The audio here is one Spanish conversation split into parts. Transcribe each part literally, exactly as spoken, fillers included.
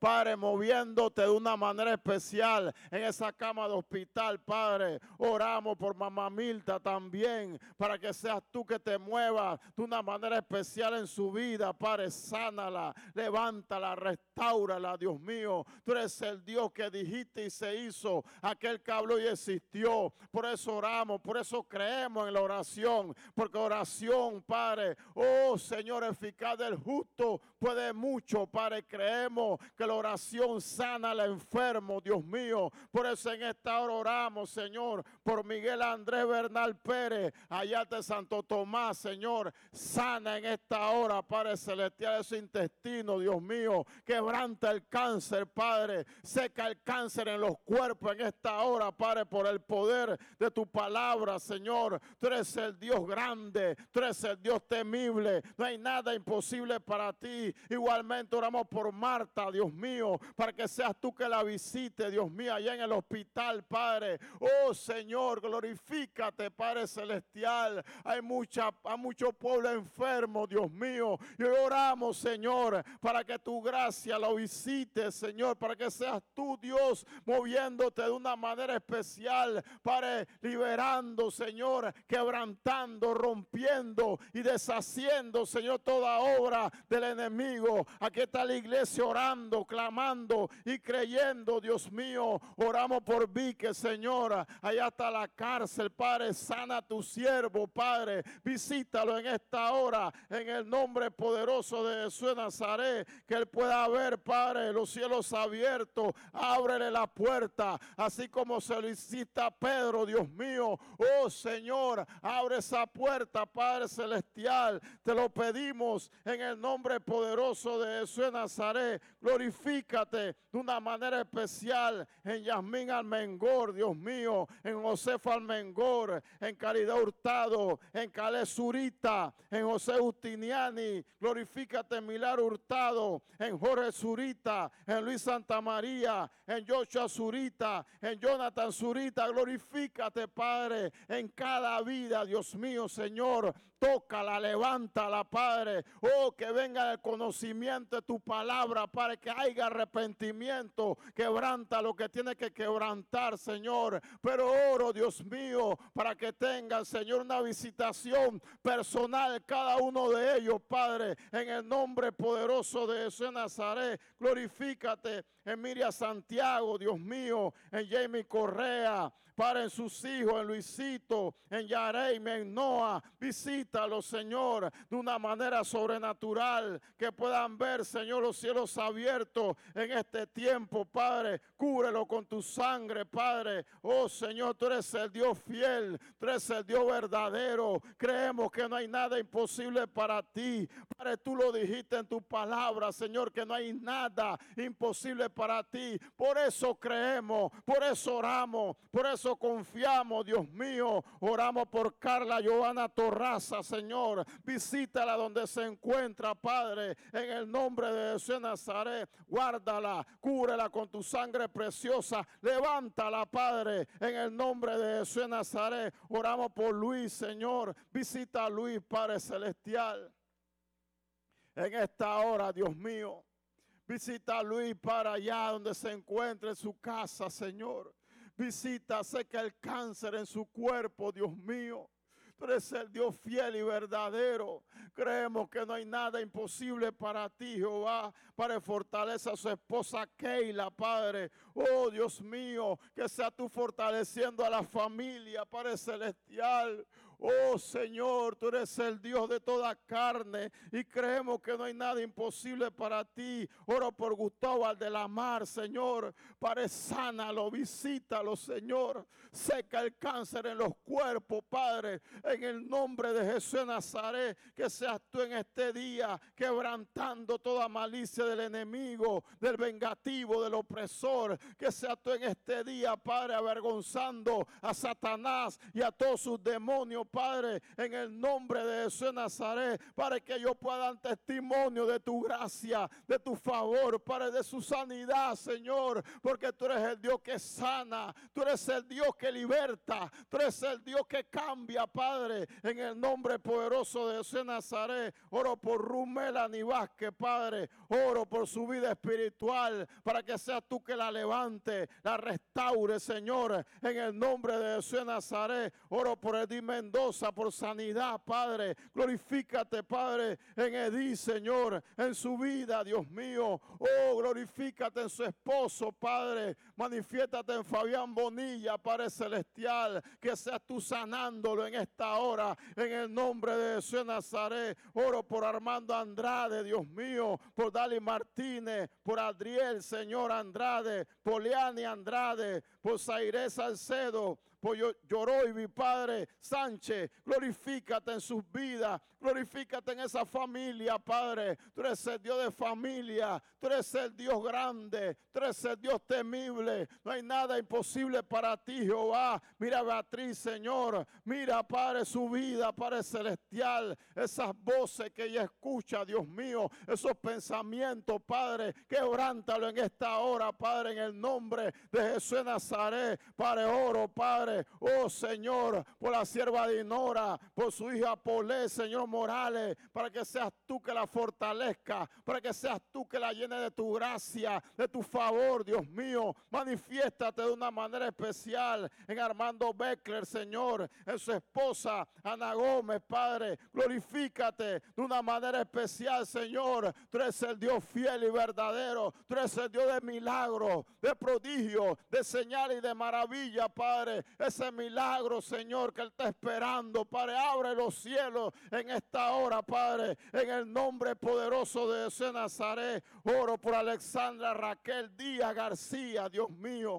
Padre, moviéndote de una manera especial en esa cama de hospital, Padre. Oramos por mamá Milta también, para que seas tú que te muevas de una manera especial en su vida, Padre. Sánala, levántala, restáurala, Dios mío. Tú eres el Dios que dijiste y se hizo, aquel que habló y existió. Por eso oramos, por eso creemos en la oración, porque oración, Padre, oh Señor, eficaz del justo puede mucho, Padre. Creemos que la oración sana al enfermo, Dios mío. Por eso en esta hora oramos, Señor, por Miguel Andrés Bernal Pérez, allá de Santo Tomás, Señor. Sana en esta hora, Padre celestial, de su intestino, Dios mío. Quebranta el cáncer, Padre. Seca el cáncer en los cuerpos en esta hora, Padre, por el poder de tu palabra, Señor. Tú eres el Dios grande, tú eres el Dios temible. No hay nada imposible para ti. Igualmente oramos por Marta, Dios mío, para que seas tú que la visite, Dios mío, allá en el hospital, Padre. Oh Señor, glorifícate, Padre celestial. Hay mucha, hay mucho pueblo enfermo, Dios mío. Y hoy oramos, Señor, para que tu gracia lo visite, Señor, para que seas tú, Dios, moviéndote de una manera especial, Padre, liberando, Señor, quebrantando, rompiendo y deshaciendo, Señor, toda obra del enemigo. Aquí está la iglesia orando, clamando y creyendo, Dios mío. Oramos por Vique, Señor. Allá está la cárcel, Padre. Sana a tu siervo, Padre. Visítalo en esta hora, en el nombre poderoso de Jesús de Nazaret. Que él pueda ver, Padre, los cielos abiertos. Ábrele la puerta, así como se lo hiciste a Pedro, Dios mío. Oh Señor, abre esa puerta, Padre celestial. Te lo pedimos en el nombre poderoso de Jesús de Nazaret. Glorifícate de una manera especial en Yasmín Almengor, Dios mío, en Josefa Almengor, en Caridad Hurtado, en Calé Zurita, en José Justiniani. Glorifícate en Milar Hurtado, en Jorge Zurita, en Luis Santa María, en Joshua Zurita, en Jonathan Zurita. Glorifícate, Padre, en cada vida, Dios mío, Señor. Tócala, levántala, Padre. Oh, que venga el conocimiento de tu palabra, Padre, que haya arrepentimiento. Quebranta lo que tiene que quebrantar, Señor. Pero oro, Dios mío, para que tengan, Señor, una visitación personal cada uno de ellos, Padre, en el nombre poderoso de Jesús de Nazaret. Glorifícate en Miriam Santiago, Dios mío, en Jamie Correa, Padre, en sus hijos, en Luisito, en Yareime, en Noah. Visítalo, Señor, de una manera sobrenatural, que puedan ver, Señor, los cielos abiertos en este tiempo, Padre. Cúbrelo con tu sangre, Padre. Oh, Señor, tú eres el Dios fiel, tú eres el Dios verdadero. Creemos que no hay nada imposible para ti. Padre, tú lo dijiste en tu palabra, Señor, que no hay nada imposible para ti. Por eso creemos, por eso oramos, por eso confiamos, Dios mío. Oramos por Carla Giovanna Torraza, Señor. Visítala donde se encuentra, Padre, en el nombre de Jesús de Nazaret. Guárdala, cúbrela con tu sangre preciosa. Levántala, Padre, en el nombre de Jesús de Nazaret. Oramos por Luis, Señor. Visita a Luis, Padre celestial, en esta hora, Dios mío. Visita a Luis para allá donde se encuentra en su casa, Señor. Visita, seca el cáncer en su cuerpo, Dios mío. Tú eres el Dios fiel y verdadero. Creemos que no hay nada imposible para ti, Jehová. Para fortalecer a su esposa Keila, Padre. Oh, Dios mío, que sea tú fortaleciendo a la familia, Padre celestial. Oh, Señor, tú eres el Dios de toda carne y creemos que no hay nada imposible para ti. Oro por Gustavo Valdelamar, Señor. Padre, sánalo, visítalo, Señor. Seca el cáncer en los cuerpos, Padre. En el nombre de Jesús de Nazaret, que seas tú en este día quebrantando toda malicia del enemigo, del vengativo, del opresor. Que seas tú en este día, Padre, avergonzando a Satanás y a todos sus demonios, Padre, en el nombre de Jesús de Nazaret, para que ellos puedan dar testimonio de tu gracia, de tu favor, Padre, de su sanidad, Señor, porque tú eres el Dios que sana, tú eres el Dios que liberta, tú eres el Dios que cambia, Padre, en el nombre poderoso de Jesús de Nazaret. Oro por Ruth Melanie Vázquez, Padre, oro por su vida espiritual, para que seas tú que la levante, la restaure, Señor, en el nombre de Jesús de Nazaret. Oro por Edith Mendoza, por sanidad, Padre, glorifícate, Padre, en Edith, Señor, en su vida, Dios mío. Oh, glorifícate en su esposo, Padre, manifiéstate en Fabián Bonilla, Padre celestial, que seas tú sanándolo en esta hora, en el nombre de Jesús de Nazaret. Oro por Armando Andrade, Dios mío, por Dali Martínez, por Adriel, Señor Andrade, por Liani Andrade, por Zaire Salcedo, por Yoroibi, Padre Sánchez. Glorifícate en sus vidas, glorifícate en esa familia, Padre. Tú eres el Dios de familia, tú eres el Dios grande, tú eres el Dios temible. No hay nada imposible para ti, Jehová. Mira a Beatriz, Señor, mira, Padre, su vida, Padre celestial, esas voces que ella escucha, Dios mío, esos pensamientos, Padre, quebrántalo en esta hora, Padre, en el nombre de Jesús de Nazaret. Padre, oro, Padre, oh Señor, por la sierva Dinora, por su hija Polé, Señor Morales, para que seas tú que la fortalezca, para que seas tú que la llene de tu gracia, de tu favor, Dios mío. Manifiéstate de una manera especial en Armando Beckler, Señor, en su esposa Ana Gómez, Padre. Glorifícate de una manera especial, Señor. Tú eres el Dios fiel y verdadero, tú eres el Dios de milagros, de prodigios, de señales y de maravilla, Padre. Ese milagro, Señor, que Él está esperando, Padre, abre los cielos en esta hora, Padre, en el nombre poderoso de Jesús de Nazaret. Oro por Alexandra Raquel Díaz García, Dios mío.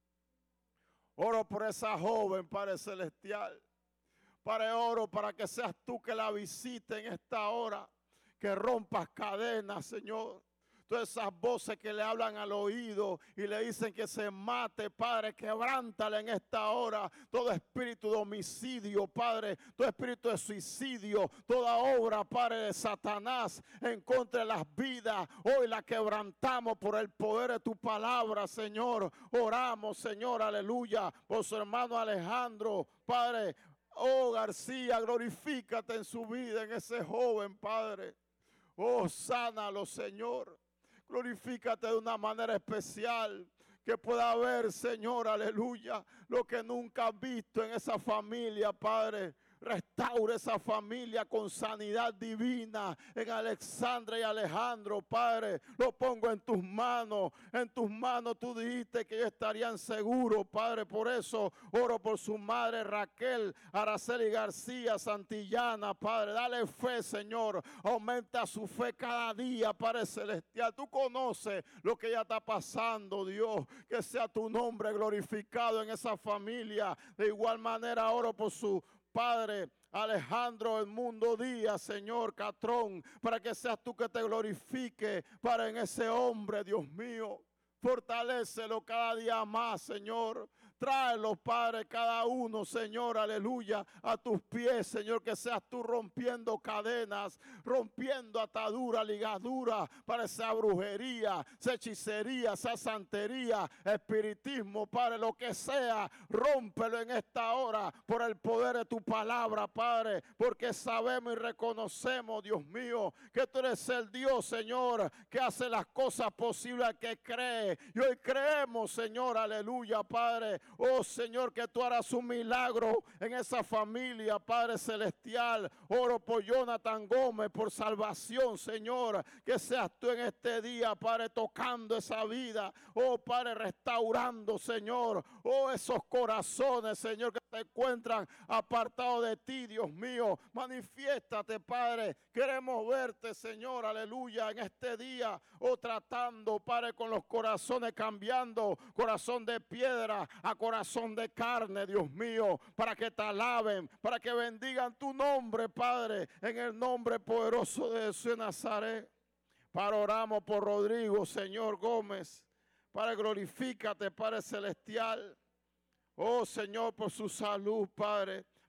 Oro por esa joven, Padre celestial. Padre, oro para que seas tú que la visite en esta hora, que rompas cadenas, Señor. Todas esas voces que le hablan al oído y le dicen que se mate, Padre, quebrántale en esta hora todo espíritu de homicidio, Padre, todo espíritu de suicidio, toda obra, Padre, de Satanás en contra de las vidas. Hoy la quebrantamos por el poder de tu palabra, Señor. Oramos, Señor, aleluya, por su hermano Alejandro, Padre. Oh, García, glorifícate en su vida, en ese joven, Padre. Oh, sánalo, Señor. Glorifícate de una manera especial, que pueda ver, Señor, aleluya, lo que nunca has visto en esa familia, Padre. Restaura esa familia con sanidad divina en Alexandra y Alejandro, Padre. Lo pongo en tus manos, en tus manos. Tú dijiste que ellos estarían seguros, Padre. Por eso oro por su madre Raquel, Araceli García Santillana, Padre. Dale fe, Señor. Aumenta su fe cada día, Padre celestial. Tú conoces lo que ya está pasando, Dios. Que sea tu nombre glorificado en esa familia. De igual manera oro por su Padre Alejandro Edmundo Díaz, Señor Catrón, para que seas tú que te glorifique, para en ese hombre, Dios mío. Fortalécelo cada día más, Señor. Tráelos, Padre, cada uno, Señor, aleluya, a tus pies, Señor, que seas tú rompiendo cadenas, rompiendo ataduras, ligaduras, para esa brujería, esa hechicería, esa santería, espiritismo, Padre, lo que sea, rómpelo en esta hora por el poder de tu palabra, Padre, porque sabemos y reconocemos, Dios mío, que tú eres el Dios, Señor, que hace las cosas posibles al que cree. Y hoy creemos, Señor, aleluya, Padre. Oh, Señor, que tú harás un milagro en esa familia, Padre celestial. Oro por Jonathan Gómez, por salvación, Señor. Que seas tú en este día, Padre, tocando esa vida. Oh, Padre, restaurando, Señor. Oh, esos corazones, Señor, que se encuentran apartados de ti, Dios mío. Manifiéstate, Padre. Queremos verte, Señor, aleluya, en este día. Oh, tratando, Padre, con los corazones cambiando. Corazón de piedra a corazón de carne, Dios mío, para que te alaben, para que bendigan tu nombre, Padre, en el nombre poderoso de Jesús de Nazaret. Para oramos por Rodrigo, Señor Gómez, para glorifícate, Padre celestial. Oh, Señor, por su salud, Padre,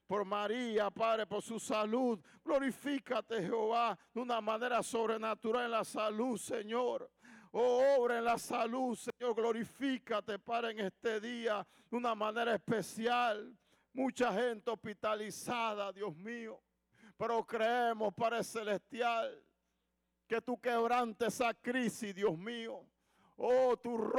por María, Padre, por su salud. Glorifícate, Jehová, de una manera sobrenatural en la salud, Señor. Oh, obra en la salud, Señor. Glorifícate, Padre, en este día de una manera especial. Mucha gente hospitalizada, Dios mío. Pero creemos, Padre Celestial, que tú quebrantes esa crisis, Dios mío. Oh, tú